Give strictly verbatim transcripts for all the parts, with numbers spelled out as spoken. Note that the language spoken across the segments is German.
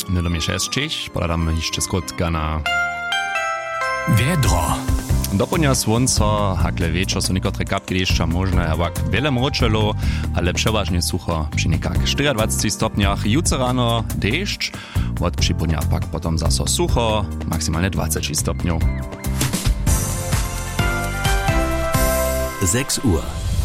nie do mnie šesť, podam jeszcze skrót gana. Wiedro. Doplňa słońca, hakle wieczór są niektóre kapki deszcza możne, jak wiele mroczelo, ale przeważnie sucho przy niekak dwadzieścia cztery stopniach. Jutro rano deszcz, od przyponia pak potom zaso sucho, maksymalnie dwadzieścia stopniów. sechs Uhr.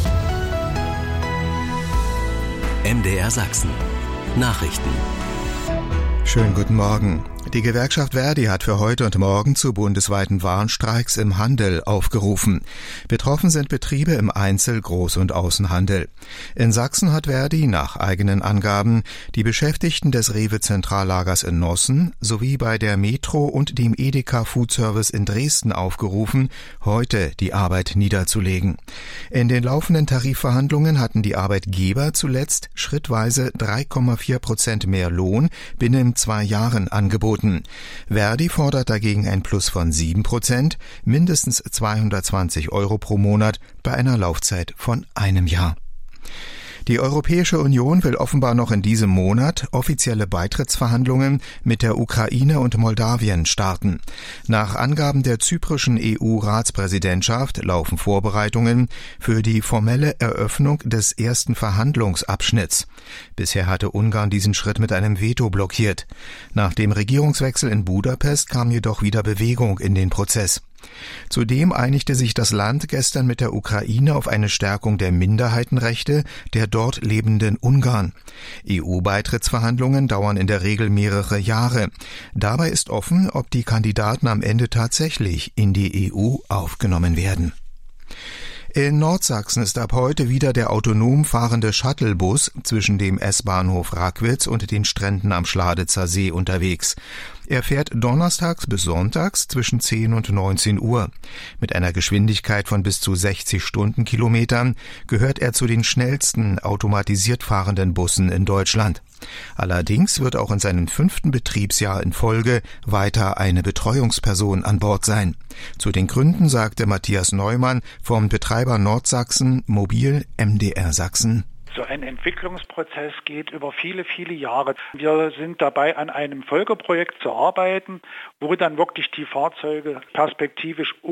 M D R Sachsen. Nachrichten. Schönen guten Morgen. Die Gewerkschaft Verdi hat für heute und morgen zu bundesweiten Warnstreiks im Handel aufgerufen. Betroffen sind Betriebe im Einzel-, Groß- und Außenhandel. In Sachsen hat Verdi nach eigenen Angaben die Beschäftigten des Rewe-Zentrallagers in Nossen sowie bei der Metro und dem Edeka Food Service in Dresden aufgerufen, heute die Arbeit niederzulegen. In den laufenden Tarifverhandlungen hatten die Arbeitgeber zuletzt schrittweise drei Komma vier Prozent mehr Lohn binnen zwei Jahren angeboten. Verdi fordert dagegen ein Plus von sieben Prozent, mindestens zweihundertzwanzig Euro pro Monat bei einer Laufzeit von einem Jahr. Die Europäische Union will offenbar noch in diesem Monat offizielle Beitrittsverhandlungen mit der Ukraine und Moldawien starten. Nach Angaben der zyprischen E U-Ratspräsidentschaft laufen Vorbereitungen für die formelle Eröffnung des ersten Verhandlungsabschnitts. Bisher hatte Ungarn diesen Schritt mit einem Veto blockiert. Nach dem Regierungswechsel in Budapest kam jedoch wieder Bewegung in den Prozess. Zudem einigte sich das Land gestern mit der Ukraine auf eine Stärkung der Minderheitenrechte der dort lebenden Ungarn. E U-Beitrittsverhandlungen dauern in der Regel mehrere Jahre. Dabei ist offen, ob die Kandidaten am Ende tatsächlich in die E U aufgenommen werden. In Nordsachsen ist ab heute wieder der autonom fahrende Shuttlebus zwischen dem S-Bahnhof Rackwitz und den Stränden am Schladitzer See unterwegs. Er fährt donnerstags bis sonntags zwischen zehn und neunzehn Uhr. Mit einer Geschwindigkeit von bis zu sechzig Stundenkilometern gehört er zu den schnellsten automatisiert fahrenden Bussen in Deutschland. Allerdings wird auch in seinem fünften Betriebsjahr in Folge weiter eine Betreuungsperson an Bord sein. Zu den Gründen sagte Matthias Neumann vom Betreiber Nordsachsen Mobil M D R Sachsen. So ein Entwicklungsprozess geht über viele, viele Jahre. Wir sind dabei, an einem Folgeprojekt zu arbeiten, wo dann wirklich die Fahrzeuge perspektivisch